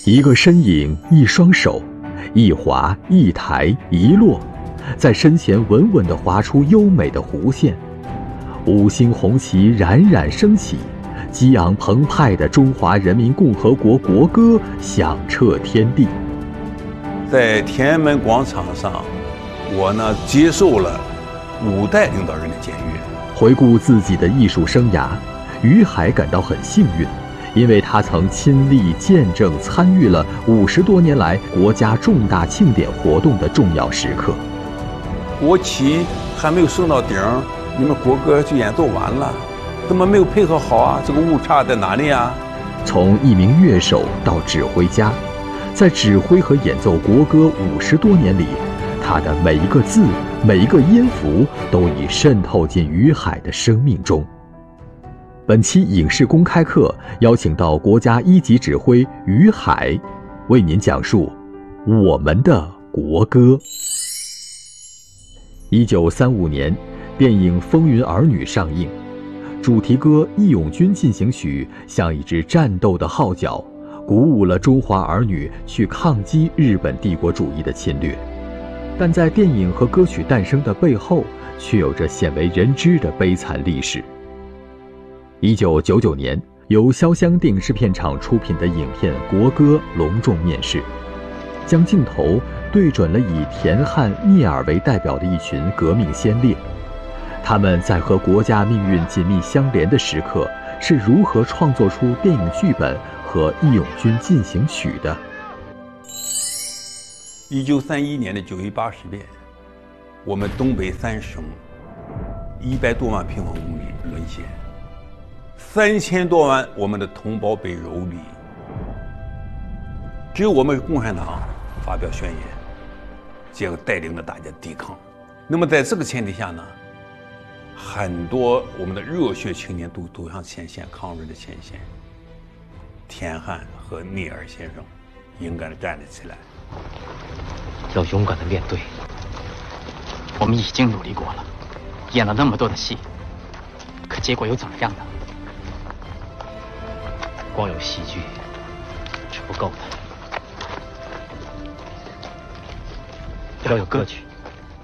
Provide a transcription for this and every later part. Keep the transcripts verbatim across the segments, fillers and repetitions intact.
一个身影，一双手，一滑一抬一落，在身前稳稳地划出优美的弧线。五星红旗冉冉升起，激昂澎湃的中华人民共和国国歌响彻天地。 在天安门广场上，我呢接受了五代领导人的检阅。 回顾自己的艺术生涯，于海感到很幸运，因为他曾亲历见证参与了五十多年来国家重大庆典活动的重要时刻。 国旗还没有升到顶，你们国歌就演奏完了，怎么没有配合好啊？这个误差在哪里啊？ 从一名乐手到指挥家，在指挥和演奏国歌五十多年里，他的每一个字，每一个音符都已渗透进于海的生命中。本期影视公开课邀请到国家一级指挥于海，为您讲述我们的国歌。一九三五年，电影《风云儿女》上映，主题歌《义勇军进行曲》像一支战斗的号角，鼓舞了中华儿女去抗击日本帝国主义的侵略。但在电影和歌曲诞生的背后，却有着鲜为人知的悲惨历史。一九九九年，由潇湘电影制片厂出品的影片《国歌》隆重面世，将镜头对准了以田汉、聂耳为代表的一群革命先烈。他们在和国家命运紧密相连的时刻，是如何创作出电影剧本和《义勇军进行曲》的？ 一九三一年的九一八事变，我们东北三省一百多万平方公里沦陷，三千多万我们的同胞被蹂躏，只有我们共产党发表宣言，结果带领着大家抵抗。那么在这个前提下呢，很多我们的热血青年都走向前线，抗日的前线。田汉和聂耳先生勇敢地站了起来， 要勇敢地面对。我们已经努力过了，演了那么多的戏，可结果又怎么样呢？光有戏剧是不够的，要有歌曲。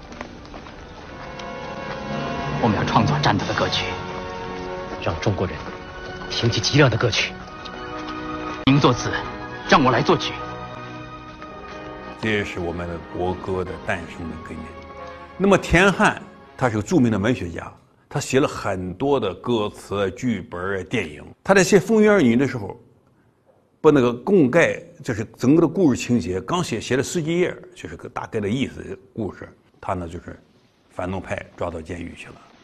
我们要创作战斗的歌曲，让中国人听起激亮的歌曲。您作词，让我来作曲。 这也是我们的国歌的诞生的根源。那么田汉他是个著名的文学家，他写了很多的歌词、剧本、电影。他在写《风云儿女》的时候，把那个供概，就是整个的故事情节，刚写写了十几页，就是个大概的意思故事。他呢就是反动派抓到监狱去了。